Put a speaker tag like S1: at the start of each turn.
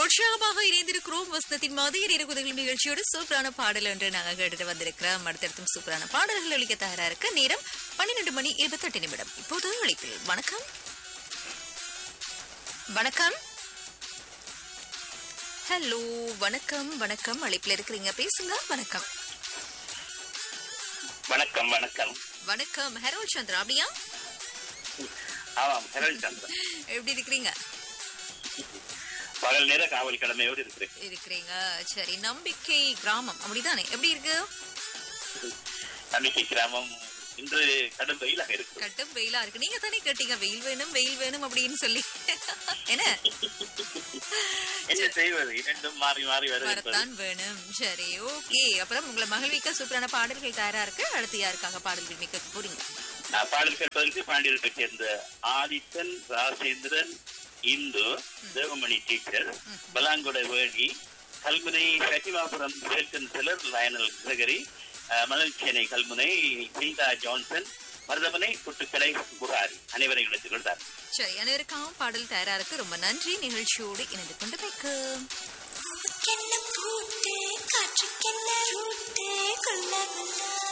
S1: உற்சாகமாக இணைந்திருக்கிறோம். வசனத்தின் மதிய நேரகுதிகள் நிகழ்ச்சியோடு சூப்பரான பாடல் என்று நாங்கள் கேட்டுட்டு வந்திருக்கிறோம். அடுத்தடுத்தும் சூப்பரான பாடல்கள் ஒழிக்க தயாரா இருக்கு. நேரம் 12:28. இப்போது அழைப்பில் வணக்கம். வணக்கம். ஹலோ, வணக்கம். வணக்கம், அழைப்பில் இருக்கிறீங்க, பேசுங்க. வணக்கம்.
S2: வணக்கம். வணக்கம்.
S1: வணக்கம், ஹெரோல் சந்திரா. அப்படியா?
S2: ஆமாம், ஹெரோல் சந்திரா.
S1: எப்படி இருக்கிறீங்க?
S2: பகல் நேர காவல் கடமையோடு
S1: இருக்கிறீங்க. சரி, நம்பிக்கை கிராமம் அப்படிதானே? எப்படி இருக்கு?
S2: நம்பிக்கை கிராமம் இன்று கடும் வெயிலாக இருக்கு.
S1: கடும் வெயிலா இருக்கு. நீங்க தானே கேட்டீங்க வெயில் வேணும் வெயில் வேணும் அப்படின்னு சொல்லி. என்ன
S2: செய்வது? இரண்டும் மாறி மாறி
S1: வரத்தான் வேணும். சரி, ஓகே. அப்புறம் உங்களை மகிழ்விக்க சூப்பரான பாடல்கள் தயாரா இருக்கு. அடுத்து யாருக்காக பாடல் விரும்பிக்க போறீங்க?
S2: பாடல் கேட்பதற்கு பாண்டியர்களை சேர்ந்த Adithan, Rajendran, Hindu, Devamani teacher, Balangoda வேடி, Kalmunai சட்டிமாபுரம் சேல்டன் செலர், Lionel Gregory, மலர்ச்சேனை Kalmunai Sita Johnson, Maruthamunai புட்டுக்கடை Bukhari அனைவரையும் எடுத்துக் கொண்டார்.
S1: சரி, அனைவருக்காகவும் பாடல் தயாரா இருக்கு. ரொம்ப நன்றி. நிகழ்ச்சியோடு இணைந்து கொண்டு வைக்க